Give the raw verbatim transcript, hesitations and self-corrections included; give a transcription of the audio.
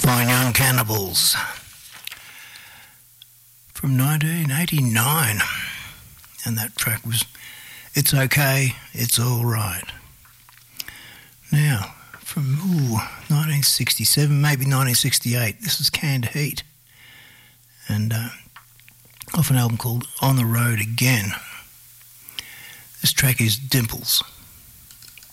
Fine Young Cannibals from nineteen eighty-nine, and that track was It's Okay, It's All Right. Now, from ooh, nineteen sixty-seven, maybe nineteen sixty-eight, this is Canned Heat, and uh, off an album called On the Road Again. This track is Dimples.